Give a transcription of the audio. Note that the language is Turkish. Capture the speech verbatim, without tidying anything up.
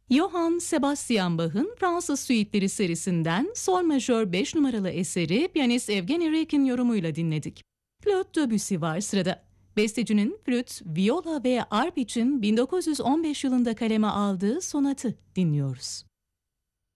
Johann Sebastian Bach'ın Fransız Süitleri serisinden Sol majör beş numaralı eseri piyanist Evgeny Reik'in yorumuyla dinledik. Claude Debussy var sırada. Bestecinin flüt, viola ve arp için bin dokuz yüz on beş yılında kaleme aldığı sonatı dinliyoruz.